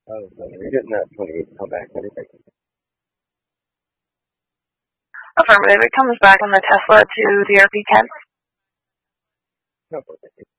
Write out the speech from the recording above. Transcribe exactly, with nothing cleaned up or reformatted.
Oh, so you're getting that twenty-eight come back. What do you think? Affirmative. It comes back on the Tesla to D R P ten. No,